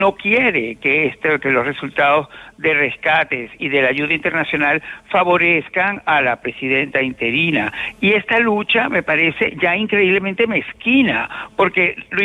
no quiere que los resultados de rescates y de la ayuda internacional favorezcan a la presidenta interina. Y esta lucha me parece ya increíblemente mezquina, porque lo